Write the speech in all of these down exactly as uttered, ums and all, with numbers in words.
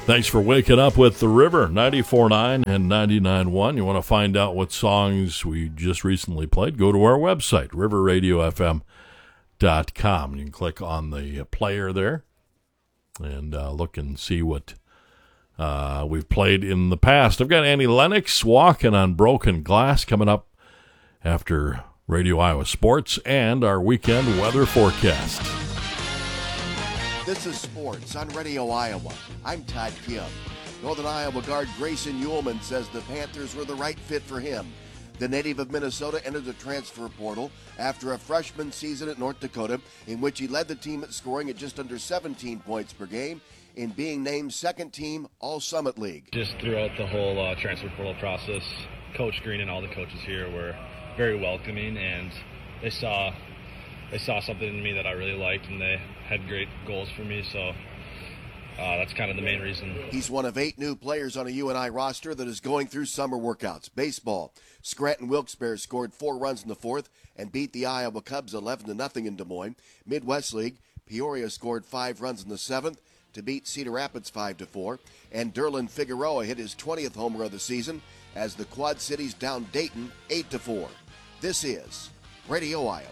Thanks for waking up with The River, ninety-four point nine and ninety-nine point one. You want to find out what songs we just recently played, go to our website, river radio f m dot com. You can click on the player there and uh, look and see what uh, we've played in the past. I've got Annie Lennox, Walking on Broken Glass, coming up after Radio Iowa Sports and our weekend weather forecast. This is Sports on Radio Iowa. I'm Todd Kim. Northern Iowa guard Grayson Uhlman says the Panthers were the right fit for him. The native of Minnesota entered the transfer portal after a freshman season at North Dakota, in which he led the team at scoring at just under seventeen points per game in being named second team All-Summit League. Just throughout the whole uh, transfer portal process, Coach Green and all the coaches here were very welcoming, and they saw they saw something in me that I really liked, and they had great goals for me, so uh, that's kind of the main reason. He's one of eight new players on a U N I roster that is going through summer workouts. Baseball, Scranton Wilkes-Barre scored four runs in the fourth and beat the Iowa Cubs eleven to nothing in Des Moines. Midwest League, Peoria scored five runs in the seventh to beat Cedar Rapids five to four, and Derlin Figueroa hit his twentieth homer of the season as the Quad Cities down Dayton eight to four. This is Radio Iowa.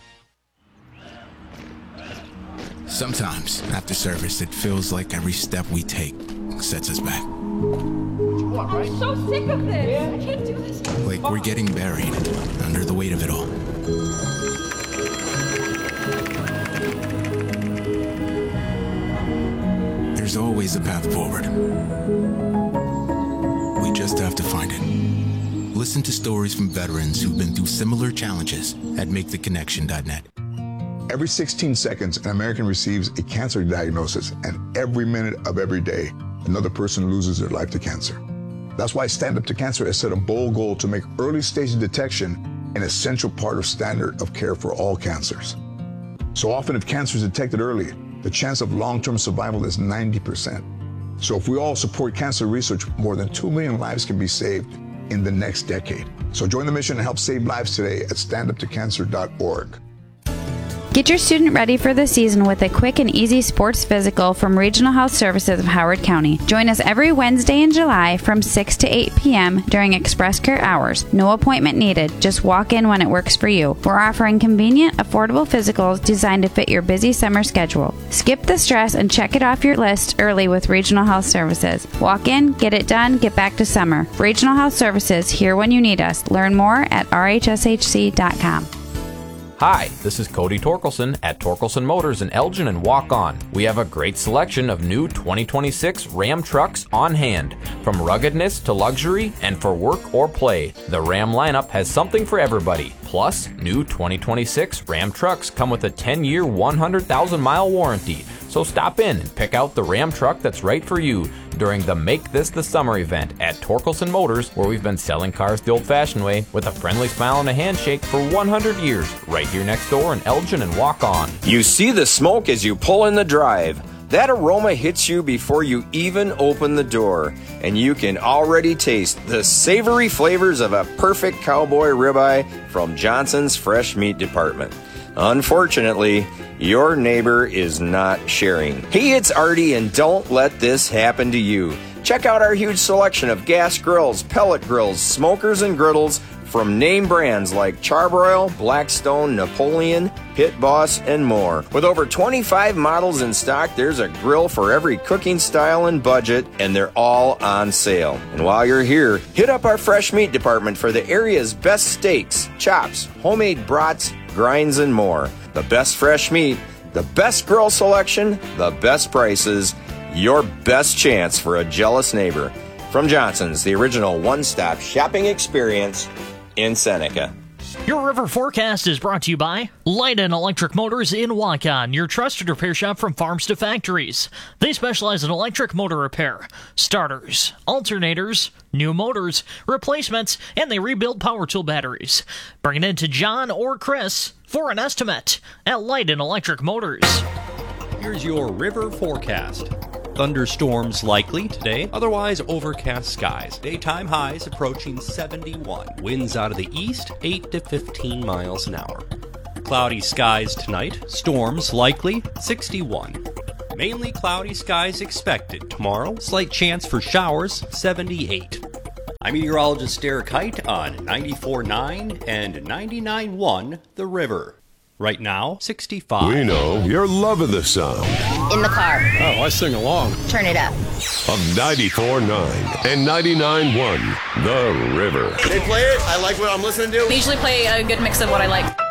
Sometimes, after service, it feels like every step we take sets us back. I'm so sick of this. I can't do this. Like we're getting buried under the weight of it all. There's always a path forward. We just have to find it. Listen to stories from veterans who've been through similar challenges at make the connection dot net. Every sixteen seconds, an American receives a cancer diagnosis, and every minute of every day, another person loses their life to cancer. That's why Stand Up to Cancer has set a bold goal to make early stage detection an essential part of standard of care for all cancers. So often, if cancer is detected early, the chance of long-term survival is ninety percent. So if we all support cancer research, more than two million lives can be saved in the next decade. So join the mission and help save lives today at stand up to cancer dot org. Get your student ready for the season with a quick and easy sports physical from Regional Health Services of Howard County. Join us every Wednesday in July from six to eight p.m. during Express Care hours. No appointment needed. Just walk in when it works for you. We're offering convenient, affordable physicals designed to fit your busy summer schedule. Skip the stress and check it off your list early with Regional Health Services. Walk in, get it done, get back to summer. Regional Health Services, here when you need us. Learn more at r h s h c dot com. Hi, this is Cody Torkelson at Torkelson Motors in Elgin and Walk On. We have a great selection of new twenty twenty-six Ram trucks on hand. From ruggedness to luxury and for work or play, the Ram lineup has something for everybody. Plus, new twenty twenty-six Ram trucks come with a ten-year, one hundred thousand mile warranty. So stop in and pick out the Ram truck that's right for you during the Make This the Summer event at Torkelson Motors, where we've been selling cars the old-fashioned way with a friendly smile and a handshake for one hundred years, right here next door in Elgin and Walk On. You see the smoke as you pull in the drive. That aroma hits you before you even open the door, and you can already taste the savory flavors of a perfect cowboy ribeye from Johnson's Fresh Meat Department. Unfortunately, your neighbor is not sharing. Hey, it's Artie, and don't let this happen to you. Check out our huge selection of gas grills, pellet grills, smokers, and griddles from name brands like Charbroil, Blackstone, Napoleon, Pit Boss, and more. With over twenty-five models in stock, there's a grill for every cooking style and budget, and they're all on sale. And while you're here, hit up our fresh meat department for the area's best steaks, chops, homemade brats, grinds, and more. The best fresh meat, the best grill selection, the best prices, your best chance for a jealous neighbor. From Johnson's, the original one-stop shopping experience in Seneca. Your river forecast is brought to you by Light and Electric Motors in Waukon, your trusted repair shop from farms to factories. They specialize in electric motor repair, starters, alternators, new motors, replacements, and they rebuild power tool batteries. Bring it in to John or Chris for an estimate at Light and Electric Motors. Here's your river forecast. Thunderstorms likely today, otherwise overcast skies. Daytime highs approaching seventy-one. Winds out of the east, eight to fifteen miles an hour. Cloudy skies tonight, storms likely, sixty-one. Mainly cloudy skies expected. Tomorrow, slight chance for showers, seventy-eight. I'm meteorologist Derek Height on ninety-four point nine and ninety-nine point one The River. Right now, sixty-five. We know you're loving the sound. In the car. Oh, I sing along. Turn it up. Of ninety-four point nine and ninety-nine point one The River. They play it. I like what I'm listening to. They usually play a good mix of what I like.